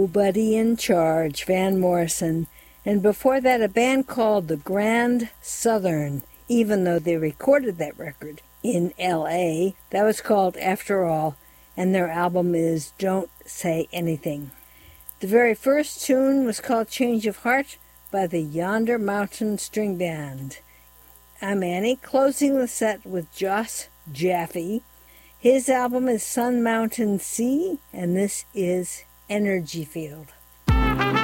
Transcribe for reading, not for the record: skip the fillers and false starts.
Buddy in Charge, Van Morrison, and before that a band called the Grand Southern, even though they recorded that record in L.A. That was called After All, and their album is Don't Say Anything. The very first tune was called Change of Heart by the Yonder Mountain String Band. I'm Annie, closing the set with Josh Jaffe. His album is Sun Mountain Sea, and this is Energy Field.